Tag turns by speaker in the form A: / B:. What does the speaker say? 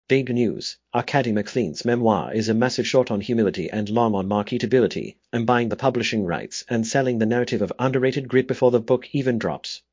A: Big news. Arkady McLean's memoir is a massive short on humility and long on marketability. I'm buying the publishing rights and selling the narrative of underrated grit before the book even drops.